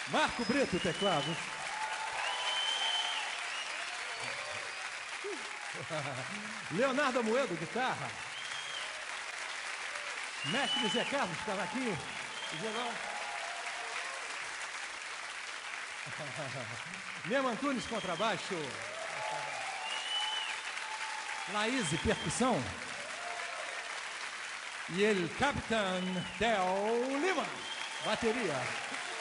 Marco Brito, teclados. Leonardo Amoedo, guitarra. Mestre Zé Carlos, cavaquinho e violão. Memo Antunes, contrabaixo. Laís, percussão. E ele, Capitão Theo Lima, bateria.